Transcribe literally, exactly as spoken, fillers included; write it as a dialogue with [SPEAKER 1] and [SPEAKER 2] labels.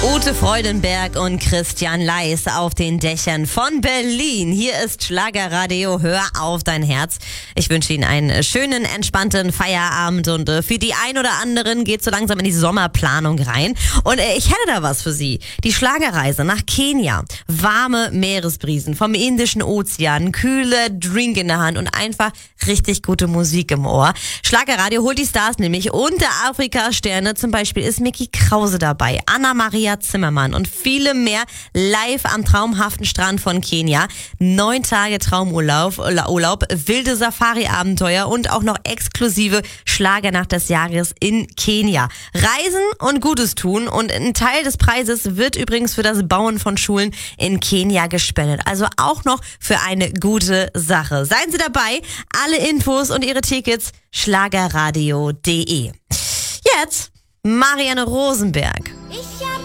[SPEAKER 1] Ute Freudenberg und Christian Leis auf den Dächern von Berlin. Hier ist Schlagerradio, hör auf dein Herz. Ich wünsche Ihnen einen schönen, entspannten Feierabend und äh, für die ein oder anderen geht so langsam in die Sommerplanung rein. Und äh, ich hätte da was für Sie. Die Schlagerreise nach Kenia. Warme Meeresbrisen vom Indischen Ozean, kühle Drink in der Hand und einfach richtig gute Musik im Ohr. Schlagerradio holt die Stars nämlich und der Afrika-Sterne. Zum Beispiel ist Micky Krause dabei, Anna-Maria Zimmermann und viele mehr live am traumhaften Strand von Kenia. Neun Tage Traumurlaub, Urlaub, wilde Safari-Abenteuer und auch noch exklusive Schlagernacht des Jahres in Kenia. Reisen und Gutes tun und ein Teil des Preises wird übrigens für das Bauen von Schulen in Kenia gespendet. Also auch noch für eine gute Sache. Seien Sie dabei. Alle Infos und Ihre Tickets schlagerradio punkt de. Jetzt Marianne Rosenberg.